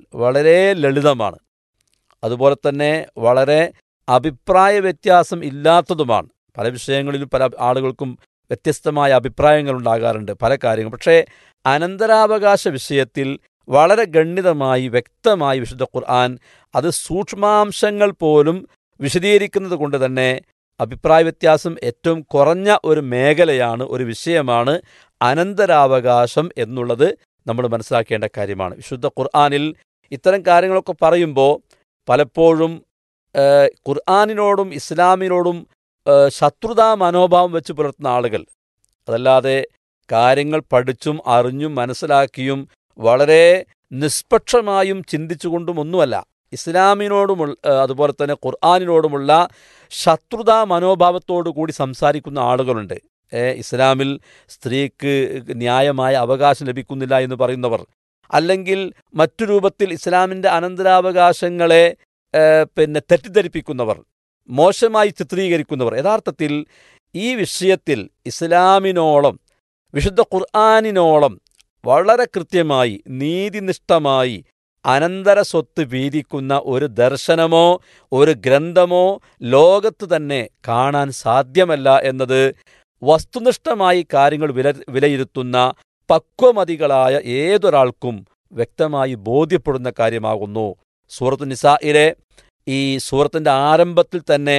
വളരെ ലളിതമാണ്. അതുപോലെ തന്നെ വളരെ അഭിപ്രായ വ്യത്യാസം ഇല്ലാത്തതുമാണ്. പല വിഷയങ്ങളിലും പല ആളുകൾക്കും വ്യത്യസ്തമായ അഭിപ്രായങ്ങൾ ഉണ്ടാകാറുണ്ട് പല കാര്യങ്ങൾ. പക്ഷേ അനന്തരാവകാശ വിഷയത്തിൽ വളരെ ഗണ്യതമായി വ്യക്തമായി വിശുദ്ധ ഖുർആൻ അത് സൂക്ഷ്മാംശങ്ങൾ പോലും വിശദീകരിക്കുന്നത് കൊണ്ട് തന്നെ അഭിപ്രായ വ്യത്യാസം ഏറ്റവും കുറഞ്ഞ ഒരു മേഖലയാണ്, ഒരു വിഷയമാണ് അനന്തരാവകാശം എന്നുള്ളത് നമ്മൾ മനസ്സിലാക്കേണ്ട കാര്യമാണ്. വിശുദ്ധ ഖുർആനിൽ ഇത്തരം കാര്യങ്ങളൊക്കെ പറയുമ്പോൾ പലപ്പോഴും ഖുർആനിനോടും ഇസ്ലാമിനോടും ശത്രുതാ മനോഭാവം വെച്ച് പുലർത്തുന്ന ആളുകൾ, അതല്ലാതെ കാര്യങ്ങൾ പഠിച്ചും അറിഞ്ഞും മനസ്സിലാക്കിയും വളരെ നിഷ്പക്ഷമായും ചിന്തിച്ചുകൊണ്ടും ഒന്നുമല്ല, ഇസ്ലാമിനോടുമുള്ള അതുപോലെ തന്നെ ഖുർആനിനോടുമുള്ള ശത്രുതാ മനോഭാവത്തോടു കൂടി സംസാരിക്കുന്ന ആളുകളുണ്ട്. ഇസ്ലാമിൽ സ്ത്രീക്ക് ന്യായമായ അവകാശം ലഭിക്കുന്നില്ല എന്ന് പറയുന്നവർ, അല്ലെങ്കിൽ മറ്റു രൂപത്തിൽ ഇസ്ലാമിൻ്റെ അനന്തരാവകാശങ്ങളെ തെറ്റിദ്ധരിപ്പിക്കുന്നവർ, മോശമായി ചിത്രീകരിക്കുന്നവർ. യഥാർത്ഥത്തിൽ ഈ വിഷയത്തിൽ ഇസ്ലാമിനോളം വിശുദ്ധ ഖുർആനിനോളം വളരെ കൃത്യമായി നീതിനിഷ്ഠമായി അനന്തര സ്വത്ത് വീതിക്കുന്ന ഒരു ദർശനമോ ഒരു ഗ്രന്ഥമോ ലോകത്ത് തന്നെ കാണാൻ സാധ്യമല്ല എന്നത് വസ്തുനിഷ്ഠമായി കാര്യങ്ങൾ വിലയിരുത്തുന്ന പക്വമതികളായ ഏതൊരാൾക്കും വ്യക്തമായി ബോധ്യപ്പെടുന്ന കാര്യമാകുന്നു. സൂറത്തു നിസായിലെ ഈ സൂറത്തിൻ്റെ ആരംഭത്തിൽ തന്നെ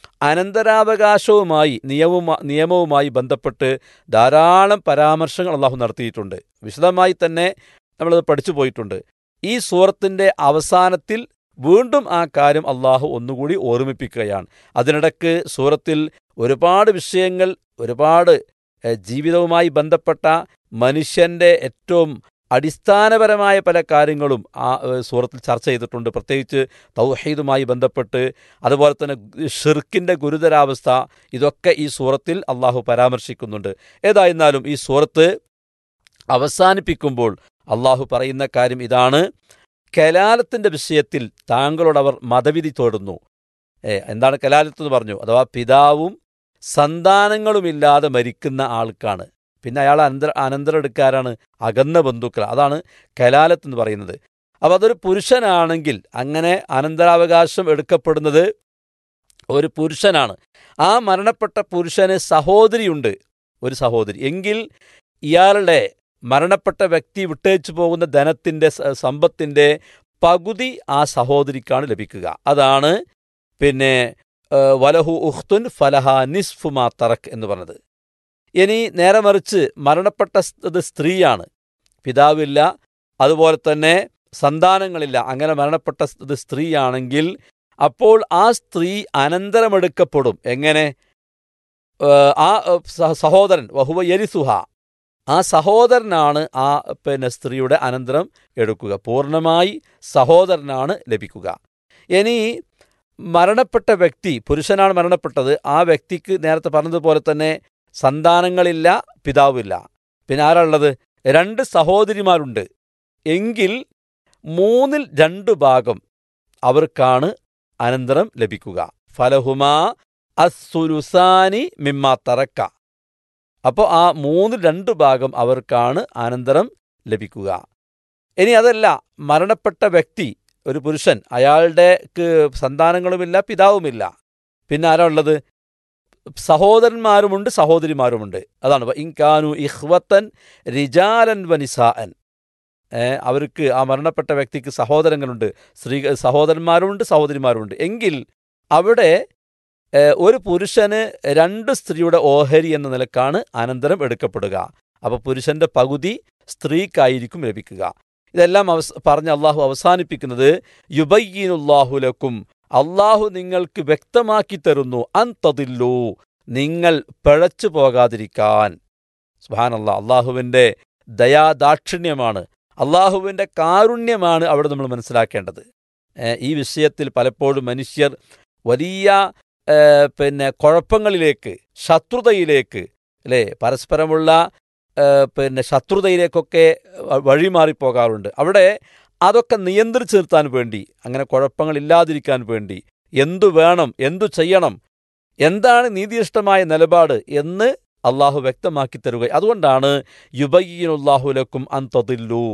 അനന്തരാവകാശവുമായി നിയമവുമായി ബന്ധപ്പെട്ട് ധാരാളം പരാമർശങ്ങൾ അള്ളാഹു നടത്തിയിട്ടുണ്ട്. വിശദമായി തന്നെ നമ്മളത് പഠിച്ചു പോയിട്ടുണ്ട്. ഈ സൂറത്തിൻ്റെ അവസാനത്തിൽ വീണ്ടും ആ കാര്യം അള്ളാഹു ഒന്നുകൂടി ഓർമ്മിപ്പിക്കുകയാണ്. അതിനിടയ്ക്ക് സൂറത്തിൽ ഒരുപാട് വിഷയങ്ങൾ, ഒരുപാട് ജീവിതവുമായി ബന്ധപ്പെട്ട മനുഷ്യൻ്റെ ഏറ്റവും അടിസ്ഥാനപരമായ പല കാര്യങ്ങളും ആ സൂറത്തിൽ ചർച്ച ചെയ്തിട്ടുണ്ട്. പ്രത്യേകിച്ച് തൗഹീദുമായി ബന്ധപ്പെട്ട്, അതുപോലെ തന്നെ ഷിർക്കിൻ്റെ ഗുരുതരാവസ്ഥ, ഇതൊക്കെ ഈ സൂറത്തിൽ അള്ളാഹു പരാമർശിക്കുന്നുണ്ട്. ഏതായിരുന്നാലും ഈ സൂറത്ത് അവസാനിപ്പിക്കുമ്പോൾ അള്ളാഹു പറയുന്ന കാര്യം ഇതാണ്: കലാലത്തിൻ്റെ വിഷയത്തിൽ താങ്കളോടവർ മതവിധി തേടുന്നു. എന്താണ് കലാലത്ത് എന്ന് പറഞ്ഞു? അഥവാ പിതാവും സന്താനങ്ങളുമില്ലാതെ മരിക്കുന്ന ആൾക്കാണ്. പിന്നെ അയാൾ അനന്തരെടുക്കാരാണ് അകന്ന ബന്ധുക്കൾ. അതാണ് കലാലത്ത് എന്ന് പറയുന്നത്. അപ്പോൾ അതൊരു പുരുഷനാണെങ്കിൽ അങ്ങനെ അനന്തരാവകാശം എടുക്കപ്പെടുന്നത് ഒരു പുരുഷനാണ്. ആ മരണപ്പെട്ട പുരുഷന് സഹോദരിയുണ്ട്, ഒരു സഹോദരി. എങ്കിൽ ഇയാളുടെ മരണപ്പെട്ട വ്യക്തി വിട്ടേച്ചു പോകുന്ന ധനത്തിൻ്റെ സമ്പത്തിൻ്റെ പകുതി ആ സഹോദരിക്കാണ് ലഭിക്കുക. അതാണ് വലഹു ഉഖ്തുൻ ഫലഹ നിസ്ഫു മാ തറക് എന്ന് പറഞ്ഞത്. ഇനി നേരെ മറിച്ച് മരണപ്പെട്ട സ്ത്രീയാണ്, പിതാവില്ല, അതുപോലെ തന്നെ സന്താനങ്ങളില്ല, അങ്ങനെ മരണപ്പെട്ട സ്ത്രീയാണെങ്കിൽ അപ്പോൾ ആ സ്ത്രീ അനന്തരമെടുക്കപ്പെടും. എങ്ങനെ? ആ സഹോദരൻ വഹുവ യരിസുഹ, ആ സഹോദരനാണ് ആ സ്ത്രീയുടെ അനന്തരം എടുക്കുക. പൂർണ്ണമായി സഹോദരനാണ് ലഭിക്കുക. ഇനി മരണപ്പെട്ട വ്യക്തി, പുരുഷനാണ് മരണപ്പെട്ടത്, ആ വ്യക്തിക്ക് നേരത്തെ പറഞ്ഞതുപോലെ തന്നെ സന്താനങ്ങളില്ല, പിതാവില്ല. പിന്നെ ആരാളുള്ളത്? 2 സഹോദരിമാരുണ്ട്. എങ്കിൽ 3/2 ഭാഗം അവർക്കാണ് അനന്തരം ലഭിക്കുക. ഫലഹുമാ അസ്സുലുസാനി മിമ്മാ തറക്ക. അപ്പോൾ ആ 3/2 ഭാഗം അവർക്കാണ് അനന്തരം ലഭിക്കുക. ഇനി അതല്ല, മരണപ്പെട്ട വ്യക്തി ഒരു പുരുഷൻ, അയാളുടെ സന്താനങ്ങളുമില്ല, പിതാവുമില്ല, പിന്നെ ആരാ ഉള്ളത്? സഹോദരന്മാരുമുണ്ട്, സഹോദരിമാരുമുണ്ട്. അതാണ് ഇൻകാനു ഇഖ്വത്തൻ റിജാലൻ വനിസാഅൻ. അവർക്ക് ആ മരണപ്പെട്ട വ്യക്തിക്ക് സഹോദരങ്ങളുണ്ട്, സഹോദരന്മാരുമുണ്ട്, സഹോദരിമാരുമുണ്ട്. എങ്കിൽ അവിടെ ഒരു പുരുഷന് 2 സ്ത്രീയുടെ ഓഹരി എന്ന നിലക്കാണ് അനന്തരം എടുക്കപ്പെടുക. അപ്പോൾ പുരുഷന്റെ പകുതി സ്ത്രീക്കായിരിക്കും ലഭിക്കുക. ഇതെല്ലാം പറഞ്ഞ് അള്ളാഹു അവസാനിപ്പിക്കുന്നത് യുബയ്യിനുല്ലാഹു ലക്കും, അള്ളാഹു നിങ്ങൾക്ക് വ്യക്തമാക്കി തരുന്നു, അൻതദില്ലു, നിങ്ങൾ പിഴച്ചു പോകാതിരിക്കാൻ. സുബ്ഹാനല്ലാഹ്, അള്ളാഹുവിൻ്റെ ദയാദാക്ഷിണ്യമാണ്, അള്ളാഹുവിൻ്റെ കാരുണ്യമാണ് അവിടെ നമ്മൾ മനസ്സിലാക്കേണ്ടത്. ഈ വിഷയത്തിൽ പലപ്പോഴും മനുഷ്യർ വലിയ കുഴപ്പങ്ങളിലേക്ക്, ശത്രുതയിലേക്ക്, അല്ലേ, പരസ്പരമുള്ള ശത്രുതയിലേക്കൊക്കെ വഴിമാറിപ്പോകാറുണ്ട്. അവിടെ അതൊക്കെ നിയന്ത്രിച്ചു നിർത്താൻ വേണ്ടി, അങ്ങനെ കുഴപ്പങ്ങളില്ലാതിരിക്കാൻ വേണ്ടി എന്തു വേണം, എന്തു ചെയ്യണം, എന്താണ് നീതിനിഷ്ഠമായ നിലപാട് എന്ന് അള്ളാഹു വ്യക്തമാക്കി തരുക. അതുകൊണ്ടാണ് യുബയ്യിനുല്ലാഹു ലക്കും അൻ തദില്ലു,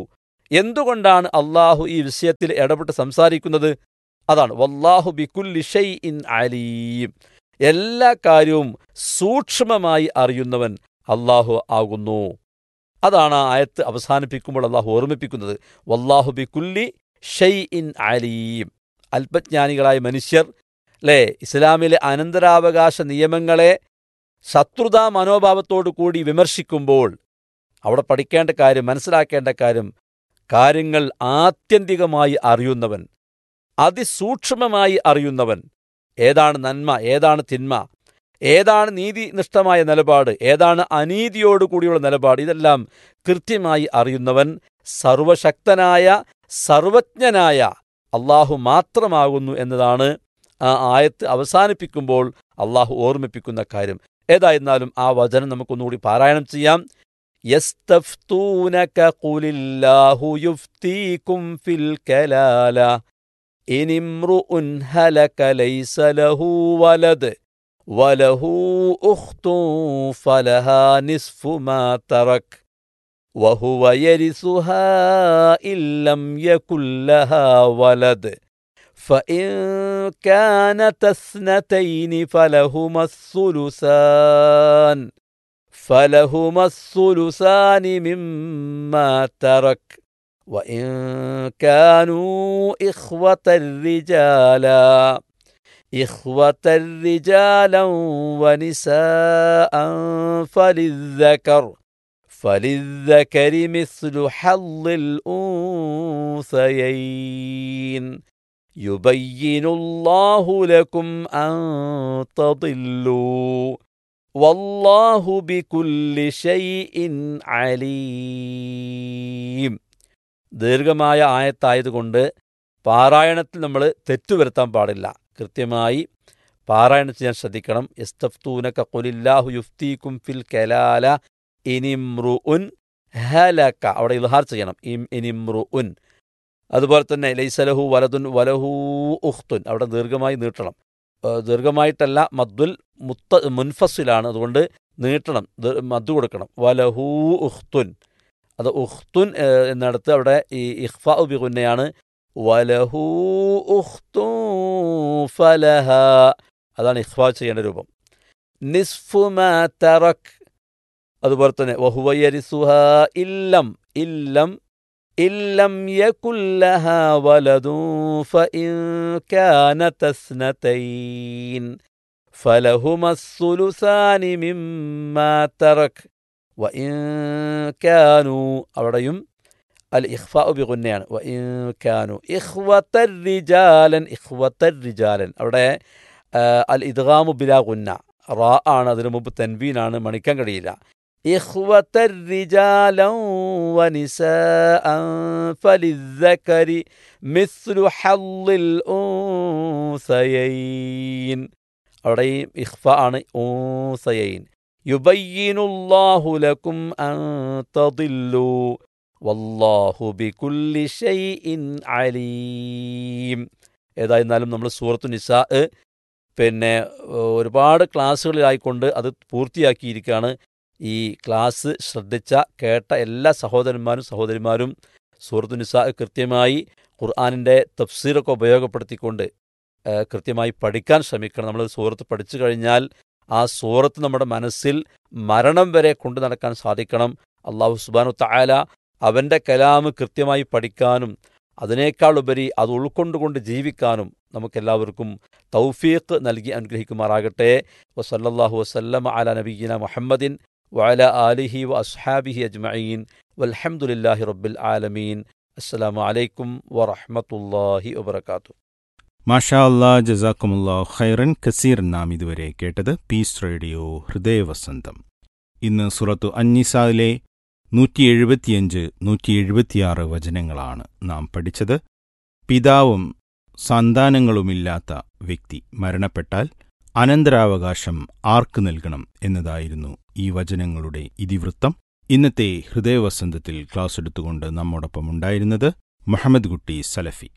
എന്തുകൊണ്ടാണ് അള്ളാഹു ഈ വിഷയത്തിൽ ഇടപെട്ട് സംസാരിക്കുന്നത്? അതാണ് വല്ലാഹു ബികുല്ലി ഷൈഇൻ അലീം. എല്ലാ കാര്യവും സൂക്ഷ്മമായി അറിയുന്നവൻ അള്ളാഹു ആകുന്നു. അതാണ് ആ ആയത്ത് അവസാനിപ്പിക്കുമ്പോൾ അള്ളാഹു ഓർമ്മിപ്പിക്കുന്നത്. വല്ലാഹു ബികുല്ലി ഷൈഇൻ അലീം. അല്പജ്ഞാനികളായ മനുഷ്യർ ഇസ്ലാമിലെ അനന്തരാവകാശ നിയമങ്ങളെ ശത്രുതാ മനോഭാവത്തോടു കൂടി വിമർശിക്കുമ്പോൾ അവിടെ പഠിക്കേണ്ട കാര്യം, മനസ്സിലാക്കേണ്ട കാര്യങ്ങൾ ആത്യന്തികമായി അറിയുന്നവൻ, അതിസൂക്ഷ്മമായി അറിയുന്നവൻ, ഏതാണ് നന്മ, ഏതാണ് തിന്മ, ഏതാണ് നീതിനിഷ്ഠമായ നിലപാട്, ഏതാണ് അനീതിയോടുകൂടിയുള്ള നിലപാട്, ഇതെല്ലാം കൃത്യമായി അറിയുന്നവൻ സർവശക്തനായ സർവജ്ഞനായ അള്ളാഹു മാത്രമാകുന്നു എന്നതാണ് ആ ആയത്ത് അവസാനിപ്പിക്കുമ്പോൾ അള്ളാഹു ഓർമ്മിപ്പിക്കുന്ന കാര്യം. ഏതായിരുന്നാലും ആ വചനം നമുക്കൊന്നുകൂടി പാരായണം ചെയ്യാം. യസ്തഫ്തൂനക ഖുലില്ലാഹു യുഫ്തീകും ഫിൽ കലാല ഇനിംറുഉൻ ഹലക ലൈസ ലഹു വലദ് വലഹു ഉഖ്തുൻ ഫലഹാ നിസ്ഫു മാ തറക് വഹുവ യരിസുഹാ ഇല്ലം യകുൽ ലഹാ വലദ് فإن كانت اثنتين فلهما الثلثان مما ترك وإن كانوا إخوة رجالا ونساء فللذكر مثل حظ الأنثيين يبين الله لكم أن تضلوا والله بكل شيء عليم. ദീർഘമായ ആയത്തായതുകൊണ്ട് പാരായണത്തിൽ നമ്മൾ തെറ്റുവരുത്താൻ പാടില്ല. കൃത്യമായി പാരായണം ചെയ്യാൻ ശ്രദ്ധിക്കണം. യസ്തഫ്തൂനക ഖുലില്ലാഹു യുഫ്തീകും ഫിൽ കലാല ഇനിംറുഉൻ ഹലക, അവിടെ ഇൽഹാർ ചെയ്യണം. ഇനിംറുഉൻ. അതുപോലെ തന്നെ ലൈസലഹു വലതുൻ വലഹു ഉഖ്തുൻ, അവിടെ ദീർഘമായി നീട്ടണം. ദീർഘമായിട്ടല്ല, മദ്ദുൽ മുൻഫസിലാണ്, അതുകൊണ്ട് നീട്ടണം, മദ്ദു കൊടുക്കണം. വലഹു ഉഖ്തുൻ, അത് ഉഖ്തുൻ എന്നിടത്ത് അവിടെ ഈ ഇഖ്ഫാ ബി ഗുന്നയാണ്. വലഹു ഉഖ്തുൻ ഫലഹ, അതാണ് ഇഖ്ഫാ ചെയ്യേണ്ട രൂപം. നിസ്ഫു മാ തറക്, അതുപോലെ തന്നെ വഹുവ യരിസുഹാ ഇല്ലം യകുൽ ലഹാ വലദുൻ ഫഇൻ കാനത اثنتين ഫലഹുമ الثلثان മിമ്മാ തറക് വഇൻ കാനൂ, അവിടെയും അൽ ഇഖ്ഫാ ബി ഗുന്നയാണ്. വഇൻ കാനൂ ഇഖ്വതർ റിജാലൻ, അവിടെ അൽ ഇദ്ഗാമു ബിലാ ഗുന്ന, റാ ആണ്, അതിനു മുമ്പ് തൻവീനാണ്, മണിക്കാൻ കഴിയില്ല. ഇഖ്വതർ റിജാലൻ വനിസാഅൻ ഫലിദ്ദകരി മിസ്ലു ഹള്ളിൽ ഉൻസയൈൻ, അവിടെയും ഇഖ്ഫാ ആണ്, ഉൻസയൈൻ. യുബയ്യിനുല്ലാഹു ലക്കും അൻ തദില്ലു വല്ലാഹു ബികുല്ലി ഷൈഇൻ അലീം. ഏതായിരുന്നാലും നമ്മൾ സൂറത്തു നിസാ ഒരുപാട് ക്ലാസ്സുകളിലായിക്കൊണ്ട് അത് പൂർത്തിയാക്കിയിരിക്കുകയാണ്. ഈ ക്ലാസ് ശ്രദ്ധിച്ച കേട്ട എല്ലാ സഹോദരന്മാരും സൂറത്തു നിസാ കൃത്യമായി ഖുർആനിൻ്റെ തഫ്സീറൊക്കെ ഉപയോഗപ്പെടുത്തിക്കൊണ്ട് കൃത്യമായി പഠിക്കാൻ ശ്രമിക്കണം. നമ്മൾ സൂറത്ത് പഠിച്ചു കഴിഞ്ഞാൽ ആ സൂറത്ത് നമ്മുടെ മനസ്സിൽ മരണം വരെ കൊണ്ടു നടക്കാൻ സാധിക്കണം. അല്ലാഹു സുബ്ഹാനഹു തആല അവൻ്റെ കലാമ് കൃത്യമായി പഠിക്കാനും അതിനേക്കാൾ ഉപരി അത് ഉൾക്കൊണ്ടുകൊണ്ട് ജീവിക്കാനും നമുക്കെല്ലാവർക്കും തൗഫീഖ് നൽകി അനുഗ്രഹിക്കുമാറാകട്ടെ. വസല്ലല്ലാഹു വസല്ലമ അലാ നബിയ്യിനാ മുഹമ്മദിൻ വഅലാ ആലിഹി വഅസ്ഹാബിഹി അജ്മഈൻ വൽഹംദുലില്ലാഹി റബ്ബിൽ ആലമീൻ. അസ്സലാമു അലൈക്കും വറഹ്മത്തുള്ളാഹി വബറകാതുഹു. മാഷാ അല്ലാ, ജസാക്കുമുല്ലാഹു ഖൈറൻ കസീർ. നാം ഇതുവരെ കേട്ടത് പീസ് റേഡിയോ ഹൃദയവസന്തം. ഇന്ന് സൂറത്തു അന്നിസായിലെ 175, 176 വചനങ്ങളാണ് നാം പഠിച്ചത്. പിതാവും സന്താനങ്ങളുമില്ലാത്ത വ്യക്തി മരണപ്പെട്ടാൽ അനന്തരാവകാശം ആർക്ക് നൽകണം എന്നതായിരുന്നു ഈ വചനങ്ങളുടെ ഇതിവൃത്തം. ഇന്നത്തെ ഹൃദയവസന്തത്തിൽ ക്ലാസ് എടുത്തുകൊണ്ട് നമ്മോടൊപ്പം ഉണ്ടായിരുന്നത് മുഹമ്മദ് കുട്ടി സലഫി.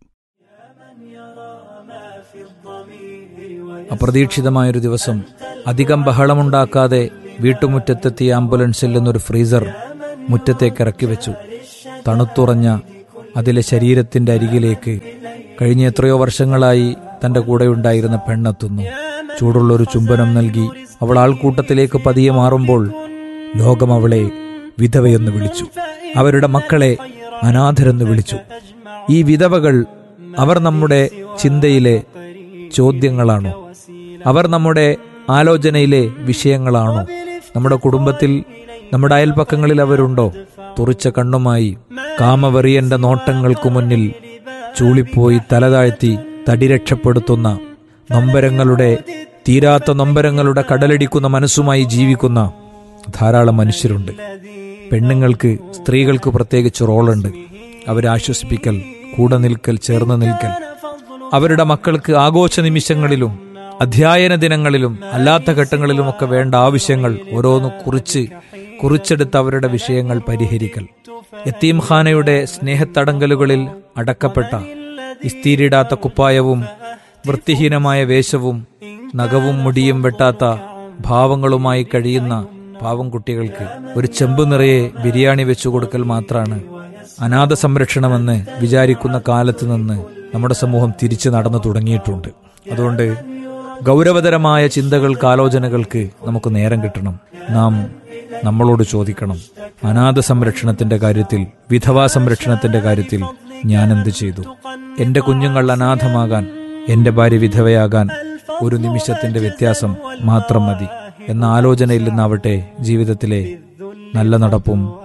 അപ്രതീക്ഷിതമായൊരു ദിവസം അധികം ബഹളമുണ്ടാക്കാതെ വീട്ടുമുറ്റത്തെത്തിയ ആംബുലൻസിൽ നിന്നൊരു ഫ്രീസർ മുറ്റത്തേക്ക് ഇറക്കി വെച്ചു. തണുത്തുറഞ്ഞ അതിലെ ശരീരത്തിന്റെ അരികിലേക്ക് കഴിഞ്ഞ എത്രയോ വർഷങ്ങളായി തന്റെ കൂടെ ഉണ്ടായിരുന്ന പെണ്ണെത്തുന്നു. ചൂടുള്ളൊരു ചുംബനം നൽകി അവൾ ആൾക്കൂട്ടത്തിലേക്ക് പതിയെ മാറുമ്പോൾ ലോകം അവളെ വിധവയെന്ന് വിളിച്ചു, അവരുടെ മക്കളെ അനാഥരെന്ന് വിളിച്ചു. ഈ വിധവകൾ അവർ നമ്മുടെ ചിന്തയിലെ ചോദ്യങ്ങളാണോ? അവർ നമ്മുടെ ആലോചനയിലെ വിഷയങ്ങളാണോ? നമ്മുടെ കുടുംബത്തിൽ, നമ്മുടെ അയൽപക്കങ്ങളിൽ അവരുണ്ടോ? തുറിച്ച കണ്ണുമായി കാമവെറിയന്റെ നോട്ടങ്ങൾക്കു മുന്നിൽ ചൂളിപ്പോയി തലതാഴ്ത്തി തടി രക്ഷപ്പെടുത്തുന്ന നൊമ്പരങ്ങളുടെ, തീരാത്ത നൊമ്പരങ്ങളുടെ കടലടിക്കുന്ന മനസ്സുമായി ജീവിക്കുന്ന ധാരാളം മനുഷ്യരുണ്ട്. പെണ്ണുങ്ങൾക്ക്, സ്ത്രീകൾക്ക് പ്രത്യേകിച്ച് റോളുണ്ട്. അവരെ ആശ്വസിപ്പിക്കൽ, കൂടെ നിൽക്കൽ, ചേർന്ന് നിൽക്കൽ. അവരുടെ മക്കൾക്ക് ആഘോഷ നിമിഷങ്ങളിലും അധ്യയന ദിനങ്ങളിലും അല്ലാത്ത ഘട്ടങ്ങളിലുമൊക്കെ വേണ്ട ആവശ്യങ്ങൾ ഓരോന്ന് കുറിച്ചെടുത്ത് അവരുടെ വിഷയങ്ങൾ പരിഹരിക്കൽ. യത്തീംഖാനയുടെ സ്നേഹത്തടങ്കലുകളിൽ അടക്കപ്പെട്ട ഇസ്തിരിടാത്ത കുപ്പായവും വൃത്തിഹീനമായ വേഷവും നഖവും മുടിയും വെട്ടാത്ത ഭാവങ്ങളുമായി കഴിയുന്ന പാവം കുട്ടികൾക്ക് ഒരു ചെമ്പ് നിറയെ ബിരിയാണി വെച്ചു കൊടുക്കൽ മാത്രമാണ് അനാഥ സംരക്ഷണമെന്ന് വിചാരിക്കുന്ന കാലത്ത് നിന്ന് നമ്മുടെ സമൂഹം തിരിച്ചു നടന്നു തുടങ്ങിയിട്ടുണ്ട്. അതുകൊണ്ട് ഗൗരവതരമായ ചിന്തകൾക്ക്, ആലോചനകൾക്ക് നമുക്ക് നേരം കിട്ടണം. നാം നമ്മളോട് ചോദിക്കണം, അനാഥ സംരക്ഷണത്തിന്റെ കാര്യത്തിൽ, വിധവാ സംരക്ഷണത്തിന്റെ കാര്യത്തിൽ ഞാൻ എന്ത് ചെയ്തു? എന്റെ കുഞ്ഞുങ്ങൾ അനാഥമാകാൻ, എന്റെ ഭാര്യ വിധവയാകാൻ ഒരു നിമിഷത്തിന്റെ വ്യത്യാസം മാത്രം മതി എന്ന ആലോചനയിൽ നിന്നാവട്ടെ ജീവിതത്തിലെ നല്ല നടപ്പും